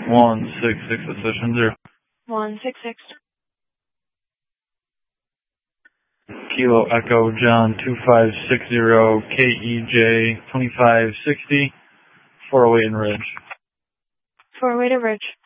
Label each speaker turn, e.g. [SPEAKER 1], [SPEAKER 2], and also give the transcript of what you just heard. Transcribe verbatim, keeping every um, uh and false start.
[SPEAKER 1] one six six, session zero.
[SPEAKER 2] one six six.
[SPEAKER 1] Kilo Echo John two five six zero K E J twenty-five sixty, four oh eight in Ridge.
[SPEAKER 2] four oh eight in Ridge.